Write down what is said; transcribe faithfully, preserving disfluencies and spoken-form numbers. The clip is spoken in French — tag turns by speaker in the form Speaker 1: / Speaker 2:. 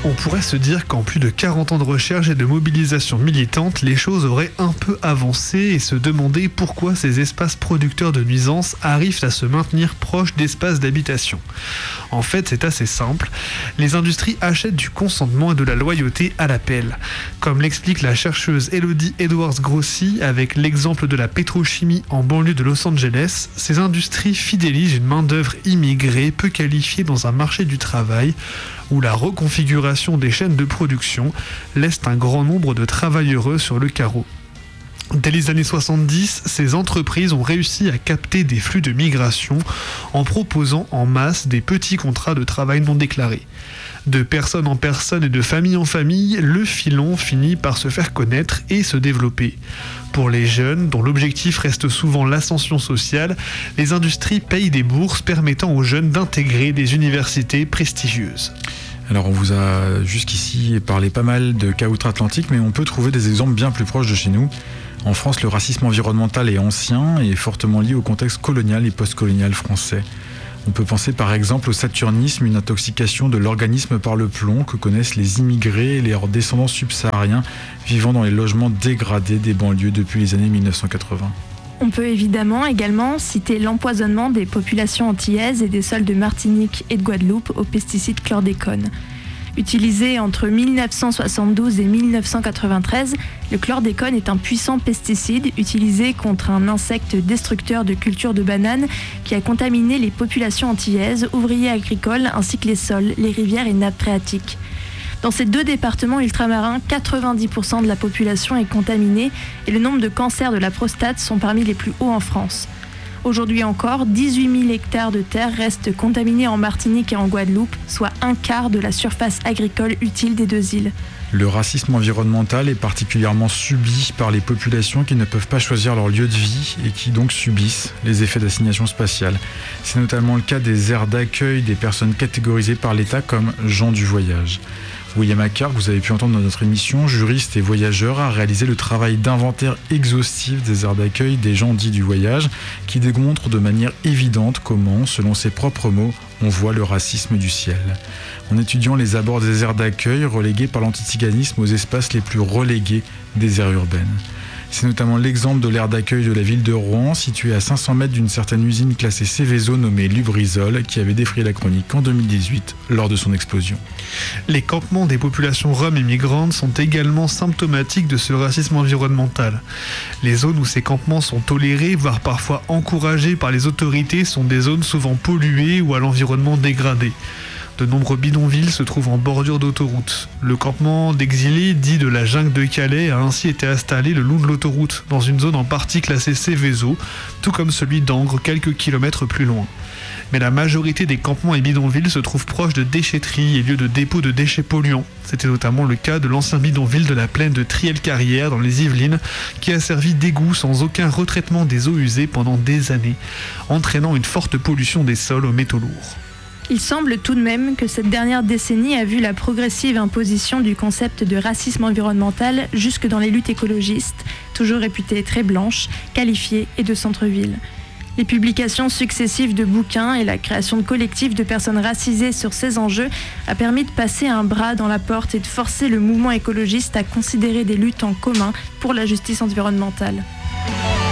Speaker 1: On pourrait se dire qu'en plus de quarante ans de recherche et de mobilisation militante, les choses auraient un peu avancé et se demander pourquoi ces espaces producteurs de nuisances arrivent à se maintenir proches d'espaces d'habitation. En fait, c'est assez simple. Les industries achètent du consentement et de la loyauté à l'appel. Comme l'explique la chercheuse Elodie Edwards-Grossi avec l'exemple de la pétrochimie en banlieue de Los Angeles, ces industries fidélisent une main-d'œuvre immigrée peu qualifiée dans un marché du travail où la reconfiguration des chaînes de production laisse un grand nombre de travailleurs sur le carreau. Dès les années soixante-dix, ces entreprises ont réussi à capter des flux de migration en proposant en masse des petits contrats de travail non déclarés. De personne en personne et de famille en famille, le filon finit par se faire connaître et se développer. Pour les jeunes, dont l'objectif reste souvent l'ascension sociale, les industries payent des bourses permettant aux jeunes d'intégrer des universités prestigieuses.
Speaker 2: Alors on vous a jusqu'ici parlé pas mal de cas outre-Atlantique, mais on peut trouver des exemples bien plus proches de chez nous. En France, le racisme environnemental est ancien et fortement lié au contexte colonial et postcolonial français. On peut penser par exemple au saturnisme, une intoxication de l'organisme par le plomb que connaissent les immigrés et leurs descendants subsahariens vivant dans les logements dégradés des banlieues depuis les années mille neuf cent quatre-vingts.
Speaker 3: On peut évidemment également citer l'empoisonnement des populations antillaises et des sols de Martinique et de Guadeloupe aux pesticides chlordécone. Utilisé entre mille neuf cent soixante-douze et mille neuf cent quatre-vingt-treize, le chlordécone est un puissant pesticide utilisé contre un insecte destructeur de cultures de bananes qui a contaminé les populations antillaises, ouvriers agricoles ainsi que les sols, les rivières et nappes phréatiques. Dans ces deux départements ultramarins, quatre-vingt-dix pour cent de la population est contaminée et le nombre de cancers de la prostate sont parmi les plus hauts en France. Aujourd'hui encore, dix-huit mille hectares de terre restent contaminés en Martinique et en Guadeloupe, soit un quart de la surface agricole utile des deux îles.
Speaker 2: Le racisme environnemental est particulièrement subi par les populations qui ne peuvent pas choisir leur lieu de vie et qui donc subissent les effets d'assignation spatiale. C'est notamment le cas des aires d'accueil des personnes catégorisées par l'État comme gens du voyage. William Acker, que vous avez pu entendre dans notre émission, juriste et voyageur, a réalisé le travail d'inventaire exhaustif des aires d'accueil des gens dits du voyage, qui démontre de manière évidente comment, selon ses propres mots, on voit le racisme du ciel. En étudiant les abords des aires d'accueil relégués par l'antitiganisme aux espaces les plus relégués des aires urbaines. C'est notamment l'exemple de l'aire d'accueil de la ville de Rouen, située à cinq cents mètres d'une certaine usine classée Seveso nommée Lubrizol, qui avait défrayé la chronique en deux mille dix-huit lors de son explosion.
Speaker 1: Les campements des populations roms et migrantes sont également symptomatiques de ce racisme environnemental. Les zones où ces campements sont tolérés, voire parfois encouragés par les autorités, sont des zones souvent polluées ou à l'environnement dégradé. De nombreux bidonvilles se trouvent en bordure d'autoroute. Le campement d'exilés, dit de la jungle de Calais, a ainsi été installé le long de l'autoroute, dans une zone en partie classée Seveso, tout comme celui d'Angres, quelques kilomètres plus loin. Mais la majorité des campements et bidonvilles se trouvent proches de déchetteries et lieux de dépôt de déchets polluants. C'était notamment le cas de l'ancien bidonville de la plaine de Triel-Carrière dans les Yvelines, qui a servi d'égout sans aucun retraitement des eaux usées pendant des années, entraînant une forte pollution des sols aux métaux lourds.
Speaker 3: Il semble tout de même que cette dernière décennie a vu la progressive imposition du concept de racisme environnemental jusque dans les luttes écologistes, toujours réputées très blanches, qualifiées et de centre-ville. Les publications successives de bouquins et la création de collectifs de personnes racisées sur ces enjeux a permis de passer un bras dans la porte et de forcer le mouvement écologiste à considérer des luttes en commun pour la justice environnementale.